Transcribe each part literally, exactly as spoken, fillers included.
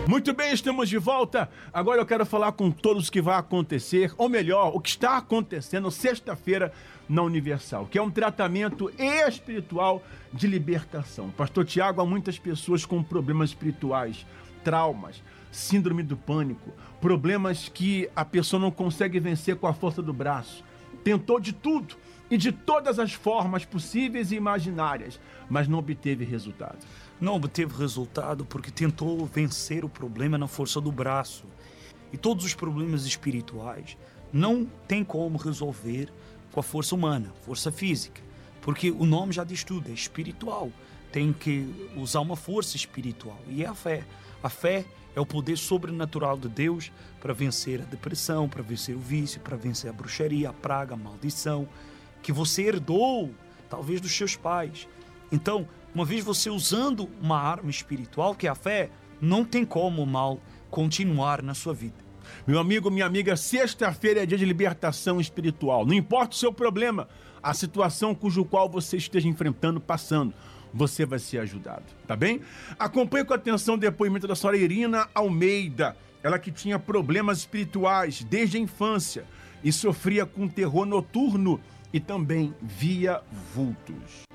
Muito bem, estamos de volta. Agora eu quero falar com todos o que vai acontecer, ou melhor, o que está acontecendo sexta-feira na Universal, que é um tratamento espiritual de libertação. Pastor Tiago, há muitas pessoas com problemas espirituais, traumas, síndrome do pânico, problemas que a pessoa não consegue vencer com a força do braço. Tentou de tudo e de todas as formas possíveis e imaginárias, mas não obteve resultado. Não obteve resultado porque tentou vencer o problema na força do braço. E todos os problemas espirituais não tem como resolver com a força humana, força física. Porque o nome já diz tudo, é espiritual. Tem que usar uma força espiritual. E é a fé. A fé é o poder sobrenatural de Deus para vencer a depressão, para vencer o vício, para vencer a bruxaria, a praga, a maldição, que você herdou, talvez dos seus pais. Então, uma vez você usando uma arma espiritual, que é a fé, não tem como o mal continuar na sua vida. Meu amigo, minha amiga, sexta-feira é dia de libertação espiritual. Não importa o seu problema, a situação cujo qual você esteja enfrentando, passando, você vai ser ajudado, tá bem? Acompanhe com atenção o depoimento da senhora Irina Almeida. Ela que tinha problemas espirituais desde a infância e sofria com terror noturno e também via vultos.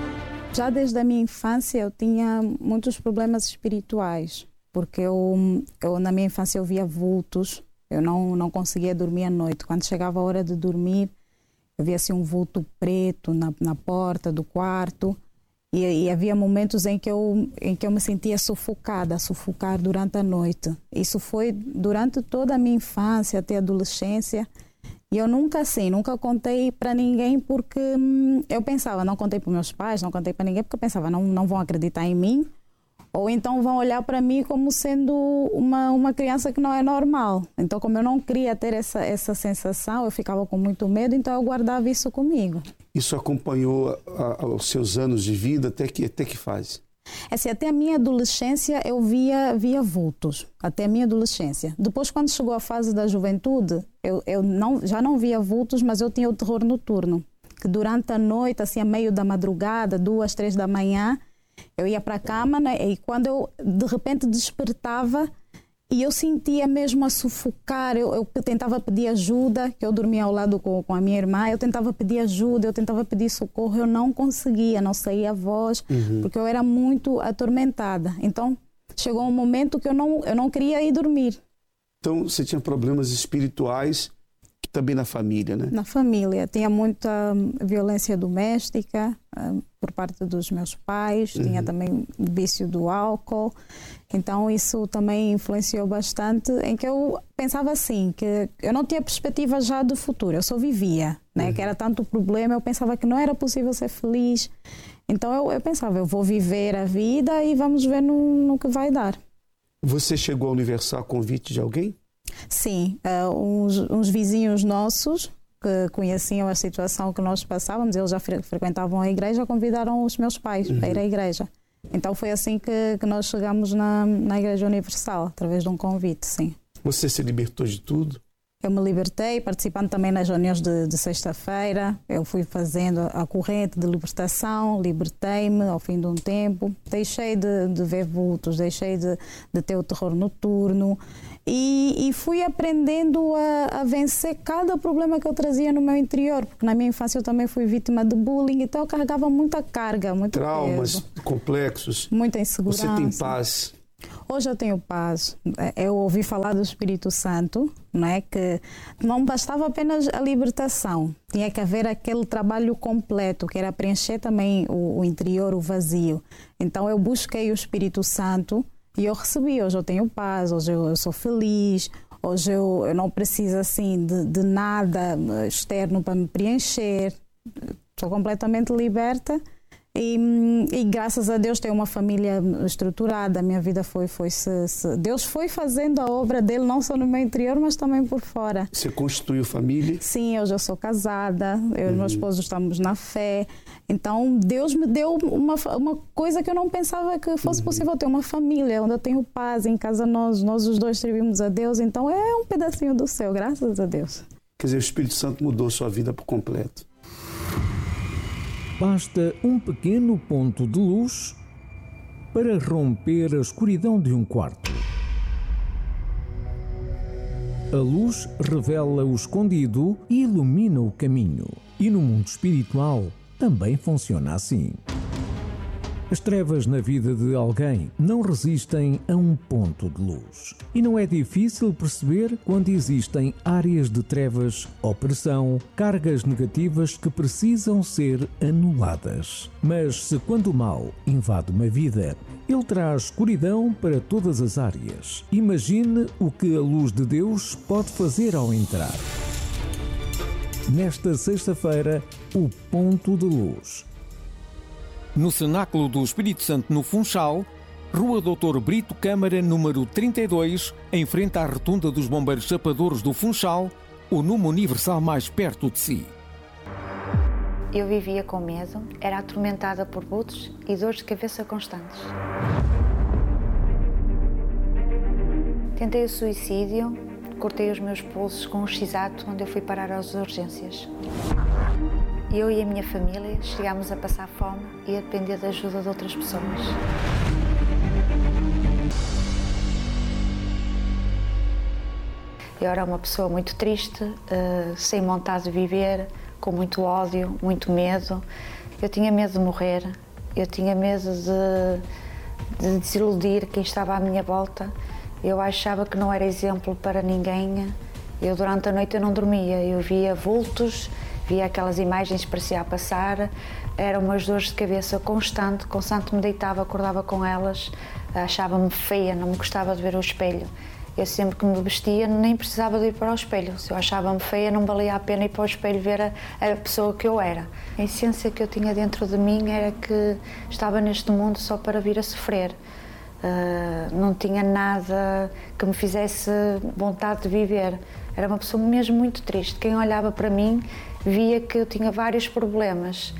Já desde a minha infância eu tinha muitos problemas espirituais, porque eu, eu na minha infância eu via vultos, eu não, não conseguia dormir à noite. Quando chegava a hora de dormir, eu via assim um vulto preto na, na porta do quarto e, e havia momentos em que, eu, em que eu me sentia sufocada, a sufocar durante a noite. Isso foi durante toda a minha infância até a adolescência. E eu nunca assim, nunca contei para ninguém porque hum, eu pensava, não contei para meus pais, não contei para ninguém porque eu pensava, não, não vão acreditar em mim ou então vão olhar para mim como sendo uma, uma criança que não é normal. Então, como eu não queria ter essa, essa sensação, eu ficava com muito medo, então eu guardava isso comigo. Isso acompanhou a, a, os seus anos de vida até que, até que fase? Assim, até a minha adolescência eu via, via vultos, até a minha adolescência. Depois, quando chegou a fase da juventude, eu, eu não, já não via vultos, mas eu tinha o terror noturno, que durante a noite, assim, a meio da madrugada, duas, três da manhã, eu ia para a cama, né, e quando eu de repente despertava e eu sentia mesmo a sufocar, eu, eu tentava pedir ajuda, que eu dormia ao lado com, com a minha irmã, eu tentava pedir ajuda, eu tentava pedir socorro, eu não conseguia, não saía a voz, uhum. porque eu era muito atormentada. Então, chegou um momento que eu não, eu não queria ir dormir. Então, você tinha problemas espirituais também na família, né? Na família. Tinha muita violência doméstica um, por parte dos meus pais, uhum. tinha também vício do álcool. Então isso também influenciou bastante, em que eu pensava assim, que eu não tinha perspectiva já do futuro, eu só vivia, né? Uhum. Que era tanto problema, eu pensava que não era possível ser feliz. Então eu, eu pensava, eu vou viver a vida e vamos ver no, no que vai dar. Você chegou a Universal a convite de alguém? Sim, uh, uns, uns vizinhos nossos que conheciam a situação que nós passávamos, eles já fre- frequentavam a igreja, convidaram os meus pais uhum. para ir à igreja. Então foi assim que, que nós chegamos na, na Igreja Universal, através de um convite, sim. Você se libertou de tudo? Eu me libertei, participando também nas reuniões de, de sexta-feira. Eu fui fazendo a corrente de libertação, libertei-me ao fim de um tempo. Deixei de, de ver vultos, deixei de, de ter o terror noturno. E, e fui aprendendo a, a vencer cada problema que eu trazia no meu interior, porque na minha infância eu também fui vítima de bullying, então eu carregava muita carga, muito traumas peso, complexos. Muita insegurança. Você tem paz? Hoje eu tenho paz. Eu ouvi falar do Espírito Santo, não é? Que não bastava apenas a libertação, tinha que haver aquele trabalho completo, que era preencher também o, o interior, o vazio. Então eu busquei o Espírito Santo e eu recebi. Hoje eu tenho paz, hoje eu, eu sou feliz, hoje eu, eu não preciso assim de, de nada externo para me preencher. Sou completamente liberta. E, e graças a Deus tenho uma família estruturada, a minha vida foi, foi se, se, Deus foi fazendo a obra dele, não só no meu interior, mas também por fora. Você constituiu família? Sim, hoje eu sou casada, eu uhum. e meu esposo estamos na fé, então Deus me deu uma, uma coisa que eu não pensava que fosse uhum. possível ter, uma família, onde eu tenho paz, em casa nós, nós os dois servimos a Deus, então é um pedacinho do céu, graças a Deus. Quer dizer, o Espírito Santo mudou sua vida por completo. Basta um pequeno ponto de luz para romper a escuridão de um quarto. A luz revela o escondido e ilumina o caminho. E no mundo espiritual também funciona assim. As trevas na vida de alguém não resistem a um ponto de luz. E não é difícil perceber quando existem áreas de trevas, opressão, cargas negativas que precisam ser anuladas. Mas se quando o mal invade uma vida, ele traz escuridão para todas as áreas. Imagine o que a luz de Deus pode fazer ao entrar. Nesta sexta-feira, o ponto de luz. No Cenáculo do Espírito Santo, no Funchal, Rua doutor Brito Câmara, número trinta e dois, em frente à Rotunda dos Bombeiros Chapadores do Funchal, o número universal mais perto de si. Eu vivia com medo, era atormentada por vultos e dores de cabeça constantes. Tentei o suicídio, cortei os meus pulsos com um X-ato, onde eu fui parar às urgências. Eu e a minha família chegámos a passar fome e a depender da ajuda de outras pessoas. Eu era uma pessoa muito triste, sem vontade de viver, com muito ódio, muito medo. Eu tinha medo de morrer, eu tinha medo de, de desiludir quem estava à minha volta. Eu achava que não era exemplo para ninguém. Eu, durante a noite, eu não dormia, eu via vultos, via aquelas imagens que parecia a passar, eram umas dores de cabeça constante, constante me deitava, acordava com elas, achava-me feia, não me gostava de ver o espelho. Eu sempre que me vestia nem precisava de ir para o espelho, se eu achava-me feia não valia a pena ir para o espelho ver a, a pessoa que eu era. A essência que eu tinha dentro de mim era que estava neste mundo só para vir a sofrer. Uh, não tinha nada que me fizesse vontade de viver. Era uma pessoa mesmo muito triste. Quem olhava para mim via que eu tinha vários problemas.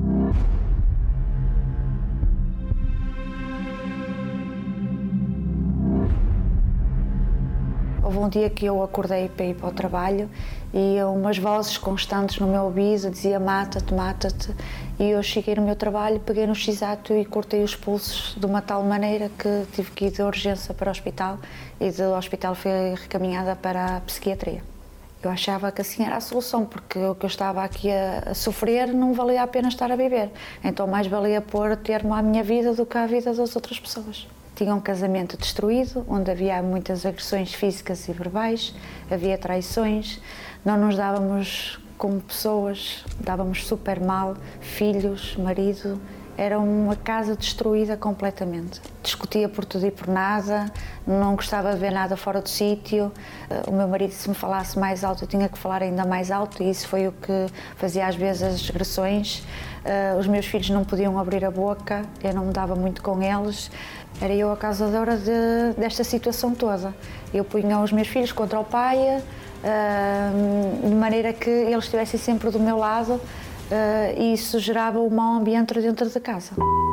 Houve um dia que eu acordei para ir para o trabalho e umas vozes constantes no meu ouvido diziam mata-te, mata-te. E eu cheguei no meu trabalho, peguei no X-ato e cortei os pulsos de uma tal maneira que tive que ir de urgência para o hospital e do hospital fui recaminhada para a psiquiatria. Eu achava que assim era a solução, porque o que eu estava aqui a, a sofrer não valia a pena estar a viver. Então mais valia pôr termo à minha vida do que à vida das outras pessoas. Tinha um casamento destruído, onde havia muitas agressões físicas e verbais, havia traições, não nos dávamos como pessoas, dávamos super mal, filhos, marido, era uma casa destruída completamente. Discutia por tudo e por nada, não gostava de ver nada fora do sítio. O meu marido, se me falasse mais alto, eu tinha que falar ainda mais alto e isso foi o que fazia às vezes as agressões. Os meus filhos não podiam abrir a boca, eu não me dava muito com eles. Era eu a causadora de, desta situação toda. Eu punha os meus filhos contra o pai, de maneira que eles estivessem sempre do meu lado, e isso gerava um mau ambiente dentro da casa.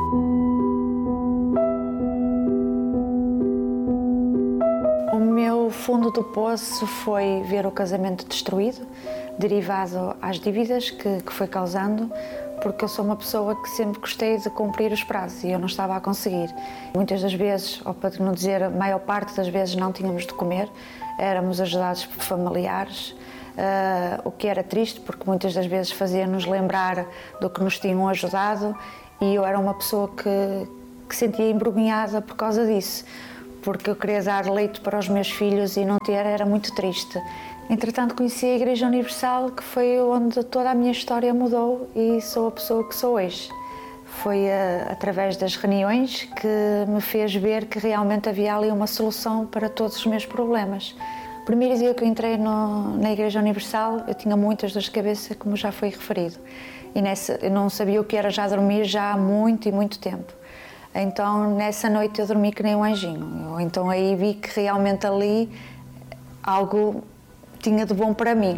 O meu fundo do poço foi ver o casamento destruído, derivado às dívidas que, que foi causando, porque eu sou uma pessoa que sempre gostei de cumprir os prazos e eu não estava a conseguir. Muitas das vezes, ou para não dizer a maior parte das vezes, não tínhamos de comer, éramos ajudados por familiares, uh, o que era triste porque muitas das vezes fazia-nos lembrar do que nos tinham ajudado e eu era uma pessoa que, que sentia envergonhada por causa disso, porque eu queria dar leite para os meus filhos e não ter era muito triste. Entretanto, conheci a Igreja Universal, que foi onde toda a minha história mudou e sou a pessoa que sou hoje. Foi uh, através das reuniões que me fez ver que realmente havia ali uma solução para todos os meus problemas. O primeiro dia que eu entrei no, na Igreja Universal, eu tinha muitas dores de cabeça, como já foi referido. E nessa, eu não sabia o que era já dormir já há muito e muito tempo. Então, nessa noite eu dormi que nem um anjinho. Eu, então aí vi que realmente ali algo tinha de bom para mim.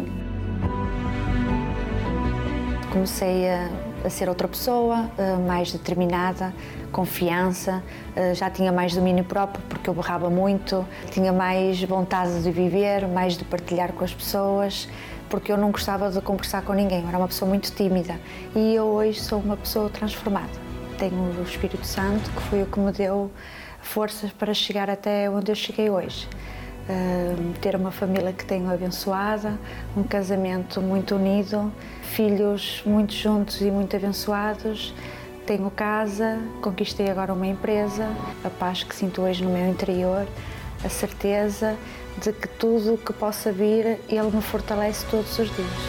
Comecei a, a ser outra pessoa, mais determinada, confiança, já tinha mais domínio próprio porque eu berrava muito, tinha mais vontade de viver, mais de partilhar com as pessoas, porque eu não gostava de conversar com ninguém, eu era uma pessoa muito tímida e eu hoje sou uma pessoa transformada. Tenho o Espírito Santo, que foi o que me deu forças para chegar até onde eu cheguei hoje. uh, ter uma família que tenho abençoada, um casamento muito unido, filhos muito juntos e muito abençoados. Tenho casa, conquistei agora uma empresa, a paz que sinto hoje no meu interior, a certeza de que tudo o que possa vir, Ele me fortalece todos os dias.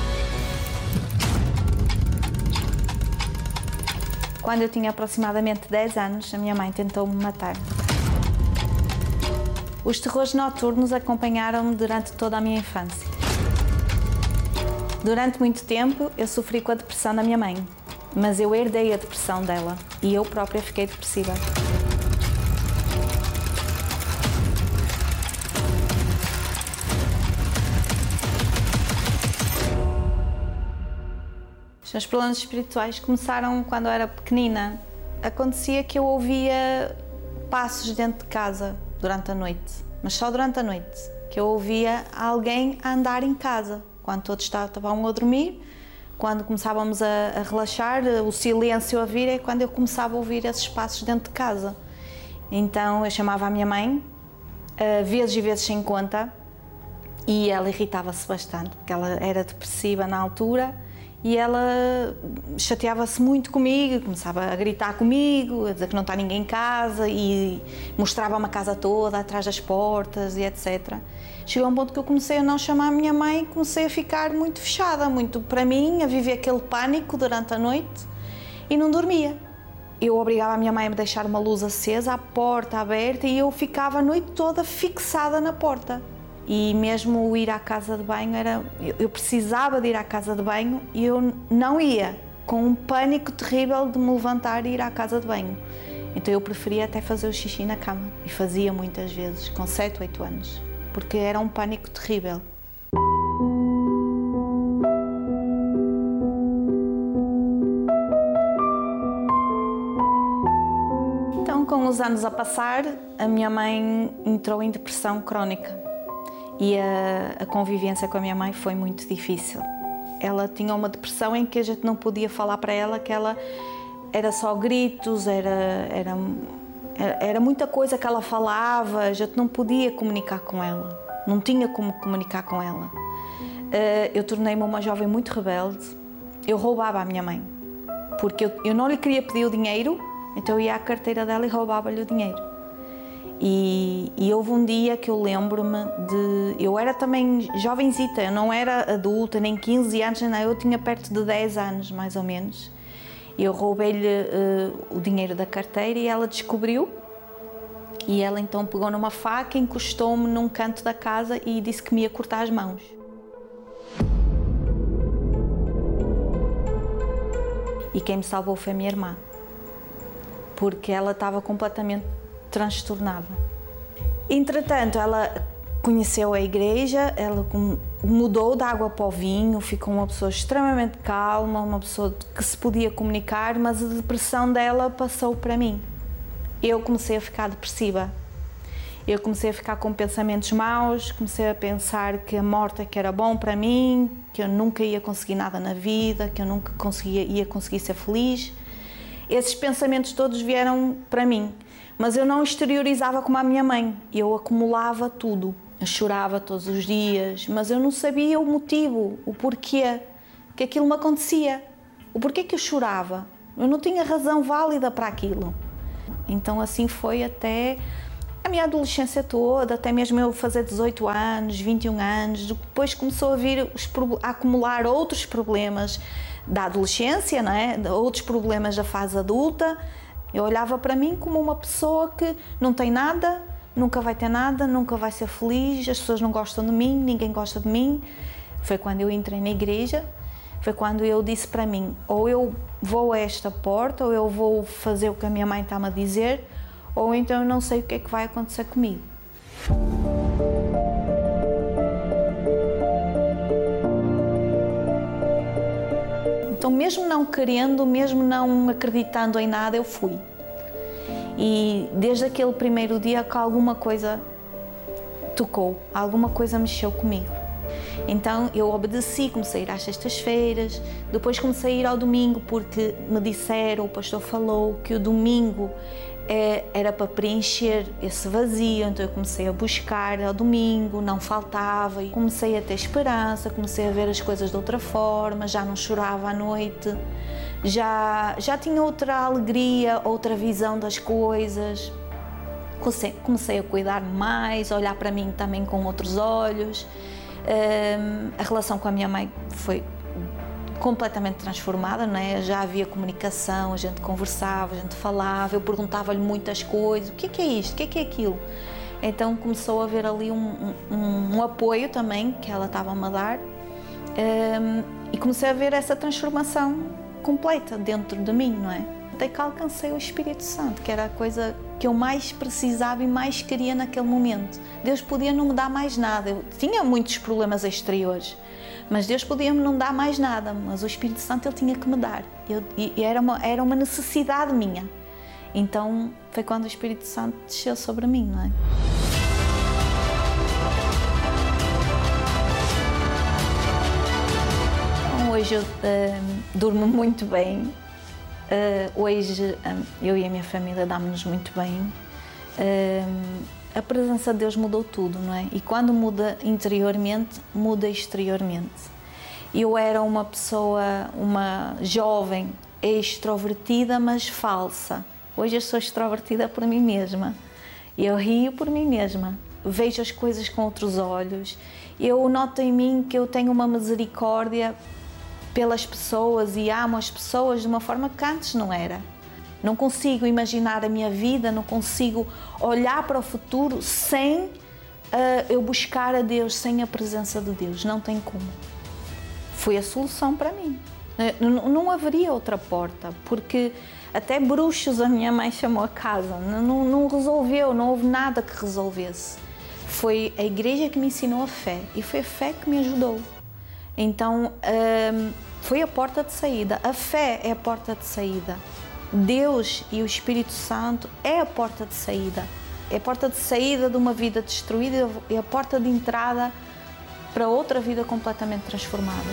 Quando eu tinha aproximadamente dez anos, a minha mãe tentou-me matar. Os terrores noturnos acompanharam-me durante toda a minha infância. Durante muito tempo, eu sofri com a depressão da minha mãe, mas eu herdei a depressão dela e eu própria fiquei depressiva. Os meus problemas espirituais começaram quando eu era pequenina. Acontecia que eu ouvia passos dentro de casa durante a noite, mas só durante a noite, que eu ouvia alguém a andar em casa, quando todos estavam a dormir. Quando começávamos a, a relaxar, o silêncio a vir é quando eu começava a ouvir esses passos dentro de casa. Então eu chamava a minha mãe, vezes e vezes sem conta, e ela irritava-se bastante, porque ela era depressiva na altura e ela chateava-se muito comigo, começava a gritar comigo, a dizer que não está ninguém em casa e mostrava-me a casa toda, atrás das portas e etcétera. Chegou a um ponto que eu comecei a não chamar a minha mãe e comecei a ficar muito fechada, muito para mim, a viver aquele pânico durante a noite e não dormia. Eu obrigava a minha mãe a me deixar uma luz acesa, a porta aberta, e eu ficava a noite toda fixada na porta. E mesmo o ir à casa de banho, era, eu precisava de ir à casa de banho e eu não ia, com um pânico terrível de me levantar e ir à casa de banho. Então eu preferia até fazer o xixi na cama, e fazia muitas vezes, com sete, oito anos, porque era um pânico terrível. Então, com os anos a passar, a minha mãe entrou em depressão crónica. E a, a convivência com a minha mãe foi muito difícil. Ela tinha uma depressão em que a gente não podia falar para ela que ela era só gritos, era, era, era muita coisa que ela falava, a gente não podia comunicar com ela, não tinha como comunicar com ela. Eu tornei-me uma jovem muito rebelde, eu roubava a minha mãe, porque eu, eu não lhe queria pedir o dinheiro, então eu ia à carteira dela e roubava-lhe o dinheiro. E, e houve um dia que eu lembro-me de... Eu era também jovenzita, eu não era adulta, nem quinze anos, não, eu tinha perto de dez anos, mais ou menos. Eu roubei-lhe uh, o dinheiro da carteira e ela descobriu. E ela então pegou numa faca, encostou-me num canto da casa e disse que me ia cortar as mãos. E quem me salvou foi a minha irmã, porque ela estava completamente transtornada. Entretanto, ela conheceu a igreja, ela mudou da água para o vinho, ficou uma pessoa extremamente calma, uma pessoa que se podia comunicar, mas a depressão dela passou para mim. Eu comecei a ficar depressiva. Eu comecei a ficar com pensamentos maus, comecei a pensar que a morte é que era bom para mim, que eu nunca ia conseguir nada na vida, que eu nunca conseguia, ia conseguir ser feliz. Esses pensamentos todos vieram para mim. Mas eu não exteriorizava como a minha mãe, eu acumulava tudo. Eu chorava todos os dias, mas eu não sabia o motivo, o porquê que aquilo me acontecia. O porquê que eu chorava. Eu não tinha razão válida para aquilo. Então assim foi até a minha adolescência toda, até mesmo eu fazer dezoito anos, vinte e um anos. Depois começou a vir os, a acumular outros problemas da adolescência, não é? Outros problemas da fase adulta. Eu olhava para mim como uma pessoa que não tem nada, nunca vai ter nada, nunca vai ser feliz, as pessoas não gostam de mim, ninguém gosta de mim. Foi quando eu entrei na igreja, foi quando eu disse para mim, ou eu vou a esta porta, ou eu vou fazer o que a minha mãe está-me a dizer, ou então eu não sei o que é que vai acontecer comigo. Então, mesmo não querendo, mesmo não acreditando em nada, eu fui. E desde aquele primeiro dia que alguma coisa tocou, alguma coisa mexeu comigo. Então eu obedeci, comecei a ir às sextas-feiras, depois comecei a ir ao domingo porque me disseram, o pastor falou que o domingo é, era para preencher esse vazio, então eu comecei a buscar ao domingo, não faltava, e comecei a ter esperança, comecei a ver as coisas de outra forma, já não chorava à noite, já, já tinha outra alegria, outra visão das coisas, comecei, comecei a cuidar mais, a olhar para mim também com outros olhos. Um, a relação com a minha mãe foi completamente transformada, não é? Já havia comunicação, a gente conversava, a gente falava, eu perguntava-lhe muitas coisas, o que é, que é isto, o que é, que é aquilo? Então começou a haver ali um, um, um apoio também que ela estava-me a dar, um, e comecei a ver essa transformação completa dentro de mim, não é? Até que alcancei o Espírito Santo, que era a coisa que eu mais precisava e mais queria naquele momento. Deus podia não me dar mais nada, eu tinha muitos problemas exteriores, mas Deus podia-me não dar mais nada, mas o Espírito Santo Ele tinha que me dar, eu, e era uma, era uma necessidade minha. Então foi quando o Espírito Santo desceu sobre mim, não é? Então, hoje eu uh, durmo muito bem. Uh, hoje um, eu e a minha família damos-nos muito bem. Uh, a presença de Deus mudou tudo, não é? E quando muda interiormente, muda exteriormente. Eu era uma pessoa, uma jovem extrovertida, mas falsa. Hoje eu sou extrovertida por mim mesma. Eu rio por mim mesma. Vejo as coisas com outros olhos. Eu noto em mim que eu tenho uma misericórdia pelas pessoas e amo as pessoas de uma forma que antes não era. Não consigo imaginar a minha vida, não consigo olhar para o futuro sem uh, eu buscar a Deus, sem a presença de Deus. Não tem como. Foi a solução para mim. Não, não haveria outra porta, porque até bruxos a minha mãe chamou a casa. Não, não resolveu, não houve nada que resolvesse. Foi a igreja que me ensinou a fé e foi a fé que me ajudou. Então, um, foi a porta de saída. A fé é a porta de saída. Deus e o Espírito Santo é a porta de saída. É a porta de saída de uma vida destruída e a porta de entrada para outra vida completamente transformada.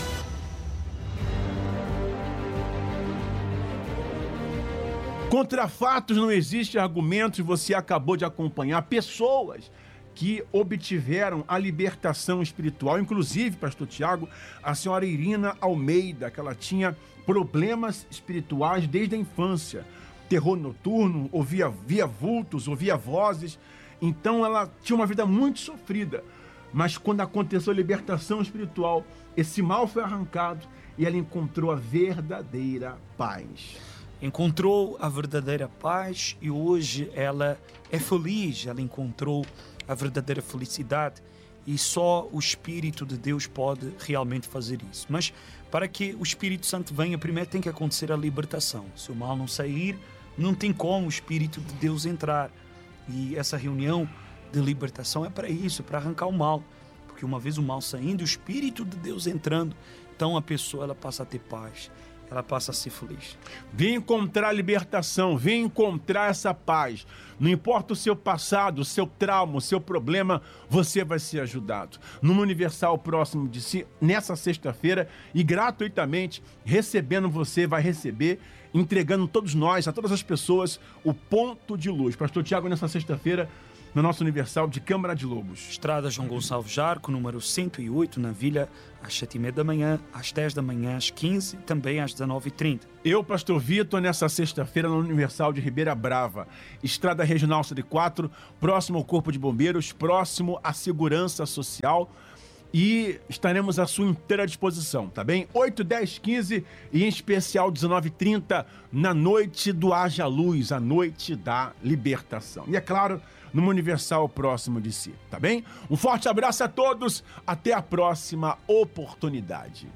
Contra fatos não existe argumentos, você acabou de acompanhar pessoas que obtiveram a libertação espiritual, inclusive, pastor Tiago, a senhora Irina Almeida, que ela tinha problemas espirituais desde a infância, terror noturno, ouvia via vultos, ouvia vozes, então ela tinha uma vida muito sofrida, mas quando aconteceu a libertação espiritual, esse mal foi arrancado e ela encontrou a verdadeira paz. Encontrou a verdadeira paz e hoje ela é feliz, ela encontrou a verdadeira felicidade e só o Espírito de Deus pode realmente fazer isso. Mas para que o Espírito Santo venha, primeiro tem que acontecer a libertação. Se o mal não sair, não tem como o Espírito de Deus entrar. E essa reunião de libertação é para isso, é para arrancar o mal. Porque uma vez o mal saindo, o Espírito de Deus entrando, então a pessoa ela passa a ter paz. Ela passa a ser feliz. Vem encontrar libertação, vem encontrar essa paz. Não importa o seu passado, o seu trauma, o seu problema, você vai ser ajudado. Numa Universal próximo de si, nessa sexta-feira, e gratuitamente, recebendo você, vai receber, entregando todos nós, a todas as pessoas, o ponto de luz. Pastor Tiago, nessa sexta-feira, no nosso Universal de Câmara de Lobos. Estrada João Gonçalves Jarco, número cento e oito, na Vila, às sete e meia da manhã, às dez da manhã, às quinze, também às dezenove e trinta. Eu, pastor Vitor, nessa sexta-feira no Universal de Ribeira Brava, Estrada Regional cento e quatro, próximo ao Corpo de Bombeiros, próximo à Segurança Social, e estaremos à sua inteira disposição, tá bem? oito, dez, quinze e em especial dezenove e trinta, na noite do Haja Luz, a noite da libertação. E é claro, numa Universal próximo de si, tá bem? Um forte abraço a todos, até a próxima oportunidade.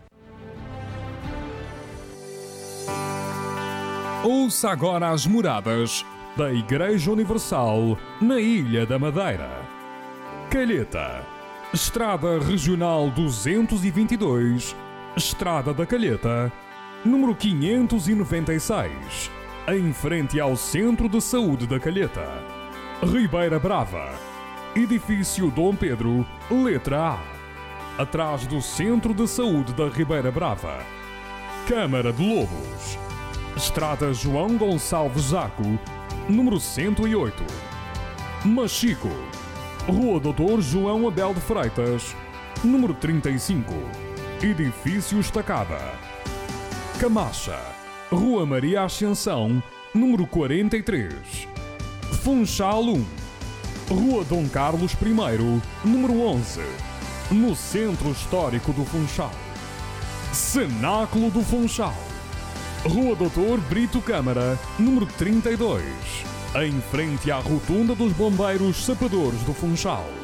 Ouça agora as moradas da Igreja Universal na Ilha da Madeira. Calheta, Estrada Regional duzentos e vinte e dois, Estrada da Calheta, número quinhentos e noventa e seis, em frente ao Centro de Saúde da Calheta. Ribeira Brava, Edifício Dom Pedro, letra A, atrás do Centro de Saúde da Ribeira Brava. Câmara de Lobos, Estrada João Gonçalves Zaco, número cento e oito. Machico, Rua doutor João Abel de Freitas, número trinta e cinco, Edifício Estacada. Camacha, Rua Maria Ascensão, número quarenta e três. Funchal um, Rua Dom Carlos I, número onze, no Centro Histórico do Funchal. Cenáculo do Funchal, Rua doutor Brito Câmara, número trinta e dois, em frente à Rotunda dos Bombeiros Sapadores do Funchal.